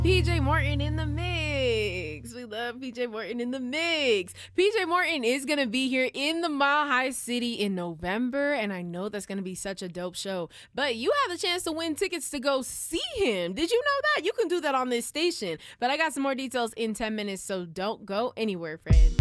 PJ Morton in the mix. We love PJ Morton in the mix. PJ Morton is going to be here in the Mile High City in November, and I know that's going to be such a dope show. But you have the chance to win tickets to go see him. Did you know that? You can do that on this station. But I got some more details in 10 minutes, so don't go anywhere, friend.